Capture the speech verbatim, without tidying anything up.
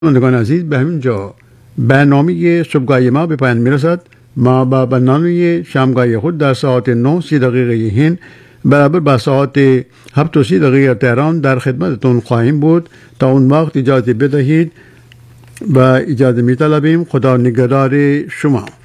شنوندگان عزیز، به همین جا برنامه صبحگاهی ما به پایان میرسد. ما با برنامه شامگاهی خود در ساعت نه سی دقیقه هند برابر با ساعت هفت و سی دقیقه تهران در خدمتتون خواهیم بود. تا اون وقت اجازه بدهید و اجازه می طلبیم. خدا نگهدار شما.